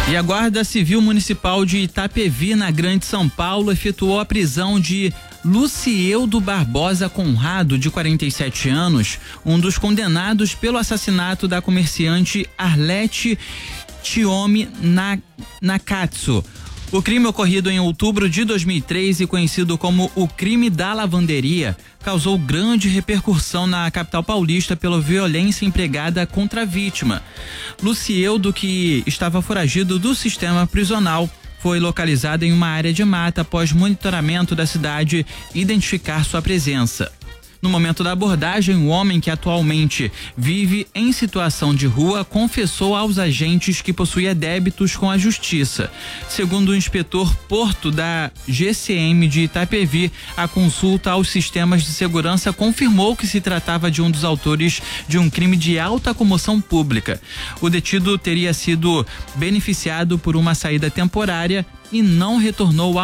E a Guarda Civil Municipal de Itapevi, na Grande São Paulo, efetuou a prisão de Lucieldo Barbosa Conrado, de 47 anos, um dos condenados pelo assassinato da comerciante Arlete Tiome Nakatsu. O crime, ocorrido em outubro de 2003 e conhecido como o crime da lavanderia, causou grande repercussão na capital paulista pela violência empregada contra a vítima. Lucieldo, que estava foragido do sistema prisional, foi localizado em uma área de mata após monitoramento da cidade identificar sua presença. No momento da abordagem, o homem, que atualmente vive em situação de rua, confessou aos agentes que possuía débitos com a justiça. Segundo o inspetor Porto da GCM de Itapevi, a consulta aos sistemas de segurança confirmou que se tratava de um dos autores de um crime de alta comoção pública. O detido teria sido beneficiado por uma saída temporária e não retornou